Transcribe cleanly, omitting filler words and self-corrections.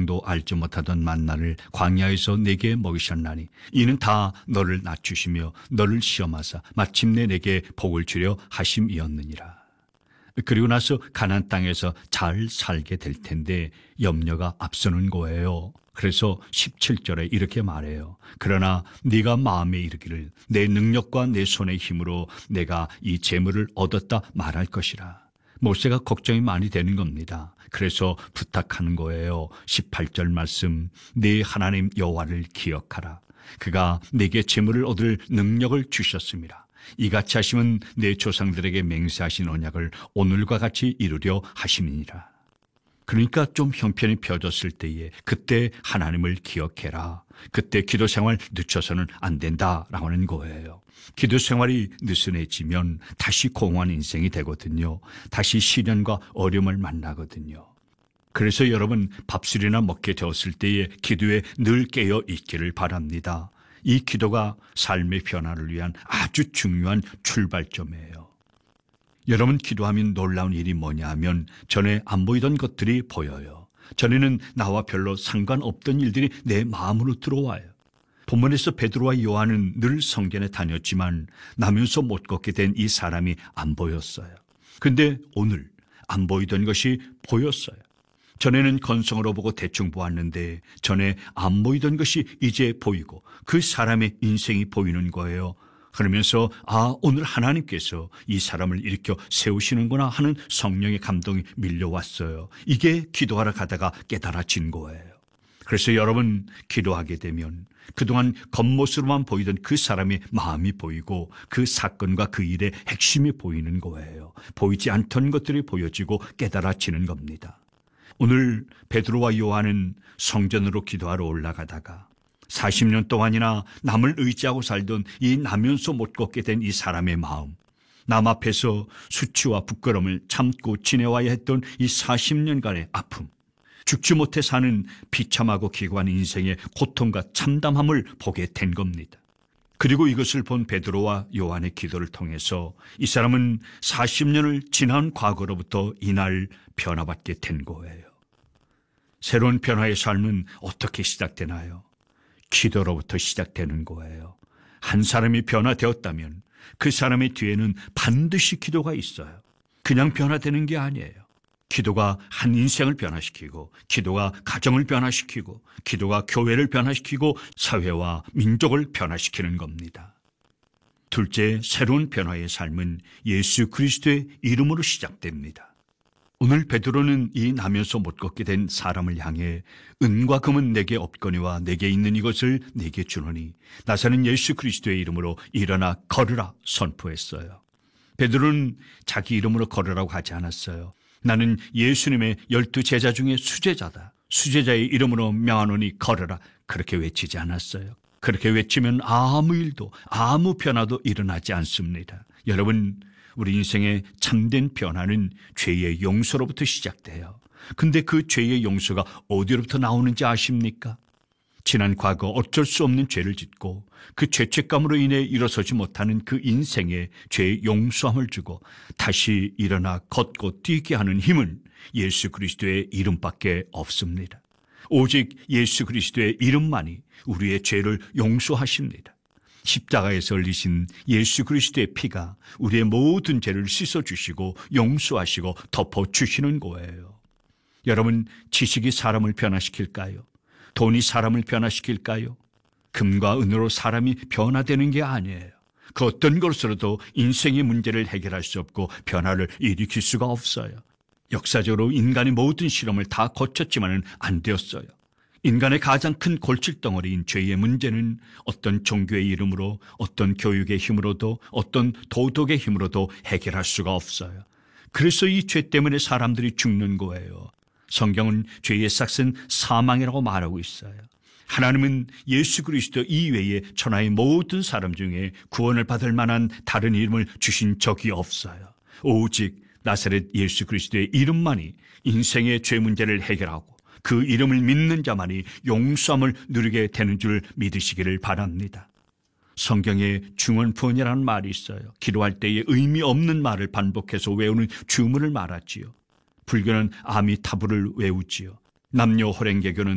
조상도 알지 못하던 만나를 광야에서 내게 먹이셨나니 이는 다 너를 낮추시며 너를 시험하사 마침내 내게 복을 주려 하심이었느니라. 그리고 나서 가나안 땅에서 잘 살게 될 텐데 염려가 앞서는 거예요. 그래서 17절에 이렇게 말해요. 그러나 네가 마음에 이르기를 내 능력과 내 손의 힘으로 내가 이 재물을 얻었다 말할 것이라. 모세가 걱정이 많이 되는 겁니다. 그래서 부탁하는 거예요. 18절 말씀, 네 하나님 여호와를 기억하라. 그가 내게 재물을 얻을 능력을 주셨습니다. 이같이 하시면 내 조상들에게 맹세하신 언약을 오늘과 같이 이루려 하심이니라. 그러니까 좀 형편이 펴졌을 때에 그때 하나님을 기억해라. 그때 기도 생활 늦춰서는 안 된다라고 하는 거예요. 기도 생활이 느슨해지면 다시 공허한 인생이 되거든요. 다시 시련과 어려움을 만나거든요. 그래서 여러분 밥술이나 먹게 되었을 때에 기도에 늘 깨어 있기를 바랍니다. 이 기도가 삶의 변화를 위한 아주 중요한 출발점이에요. 여러분 기도하면 놀라운 일이 뭐냐 하면 전에 안 보이던 것들이 보여요. 전에는 나와 별로 상관없던 일들이 내 마음으로 들어와요. 본문에서 베드로와 요한은 늘 성전에 다녔지만 나면서 못 걷게 된 이 사람이 안 보였어요. 근데 오늘 안 보이던 것이 보였어요. 전에는 건성으로 보고 대충 보았는데 전에 안 보이던 것이 이제 보이고 그 사람의 인생이 보이는 거예요. 그러면서 오늘 하나님께서 이 사람을 일으켜 세우시는구나 하는 성령의 감동이 밀려왔어요. 이게 기도하러 가다가 깨달아진 거예요. 그래서 여러분 기도하게 되면 그동안 겉모습으로만 보이던 그 사람의 마음이 보이고 그 사건과 그 일의 핵심이 보이는 거예요. 보이지 않던 것들이 보여지고 깨달아지는 겁니다. 오늘 베드로와 요한은 성전으로 기도하러 올라가다가 40년 동안이나 남을 의지하고 살던 이 나면서 못 걷게 된 이 사람의 마음, 남 앞에서 수치와 부끄러움을 참고 지내와야 했던 이 40년간의 아픔, 죽지 못해 사는 비참하고 기구한 인생의 고통과 참담함을 보게 된 겁니다. 그리고 이것을 본 베드로와 요한의 기도를 통해서 이 사람은 40년을 지난 과거로부터 이날 변화받게 된 거예요. 새로운 변화의 삶은 어떻게 시작되나요? 기도로부터 시작되는 거예요. 한 사람이 변화되었다면 그 사람의 뒤에는 반드시 기도가 있어요. 그냥 변화되는 게 아니에요. 기도가 한 인생을 변화시키고, 기도가 가정을 변화시키고, 기도가 교회를 변화시키고, 사회와 민족을 변화시키는 겁니다. 둘째, 새로운 변화의 삶은 예수 그리스도의 이름으로 시작됩니다. 오늘 베드로는 이 나면서 못 걷게 된 사람을 향해 은과 금은 내게 없거니와 내게 있는 이것을 내게 주노니 나사는 예수 그리스도의 이름으로 일어나 걸으라 선포했어요. 베드로는 자기 이름으로 걸으라고 하지 않았어요. 나는 예수님의 12제자 중에 수제자다. 수제자의 이름으로 명하노니 걸으라. 그렇게 외치지 않았어요. 그렇게 외치면 아무 일도 아무 변화도 일어나지 않습니다. 여러분, 우리 인생의 참된 변화는 죄의 용서로부터 시작돼요. 근데 그 죄의 용서가 어디로부터 나오는지 아십니까? 지난 과거 어쩔 수 없는 죄를 짓고 그 죄책감으로 인해 일어서지 못하는 그 인생에 죄의 용서함을 주고 다시 일어나 걷고 뛰게 하는 힘은 예수 그리스도의 이름밖에 없습니다. 오직 예수 그리스도의 이름만이 우리의 죄를 용서하십니다. 십자가에서 흘리신 예수 그리스도의 피가 우리의 모든 죄를 씻어주시고 용서하시고 덮어주시는 거예요. 여러분, 지식이 사람을 변화시킬까요? 돈이 사람을 변화시킬까요? 금과 은으로 사람이 변화되는 게 아니에요. 그 어떤 것으로도 인생의 문제를 해결할 수 없고 변화를 일으킬 수가 없어요. 역사적으로 인간의 모든 실험을 다 거쳤지만은 안 되었어요. 인간의 가장 큰 골칫덩어리인 죄의 문제는 어떤 종교의 이름으로, 어떤 교육의 힘으로도, 어떤 도덕의 힘으로도 해결할 수가 없어요. 그래서 이 죄 때문에 사람들이 죽는 거예요. 성경은 죄의 삭은 사망이라고 말하고 있어요. 하나님은 예수 그리스도 이외에 천하의 모든 사람 중에 구원을 받을 만한 다른 이름을 주신 적이 없어요. 오직 나사렛 예수 그리스도의 이름만이 인생의 죄 문제를 해결하고 그 이름을 믿는 자만이 용서함을 누리게 되는 줄 믿으시기를 바랍니다. 성경에 중언부언이라는 말이 있어요. 기도할 때에 의미 없는 말을 반복해서 외우는 주문을 말하지요. 불교는 아미타불을 외우지요. 남녀 호랭개교는